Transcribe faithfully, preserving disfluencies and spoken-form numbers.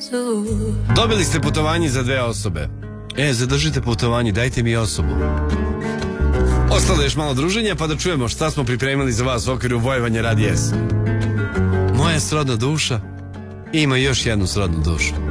Dobili ste putovanje za dve osobe. E, zadržite putovanje, dajte mi osobu. Ostalo još malo druženja pa da čujemo šta smo pripremili za vas u okviru Vojevanja Radija S. Moja srodna duša ima još jednu srodnu dušu.